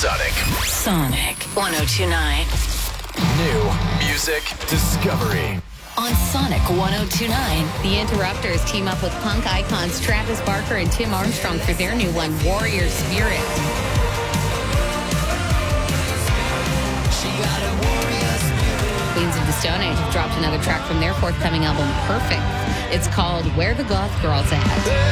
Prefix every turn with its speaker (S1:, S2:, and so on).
S1: Sonic.
S2: Sonic 1029.
S1: New music discovery.
S2: On Sonic 1029.
S3: The Interrupters team up with punk icons Travis Barker and Tim Armstrong for their new one, Warrior Spirit. Queens of the Stone Age have dropped another track from their forthcoming album, Perfect. It's called Where the Goth Girls At.